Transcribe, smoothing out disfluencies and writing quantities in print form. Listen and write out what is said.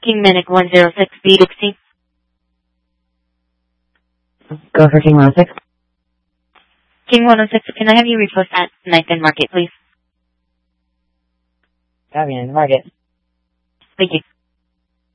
King Manic 106, B16. Go for King 106. King 106, can I have you repost at 9th and Market, please? Copy, 9th and Market. Thank you.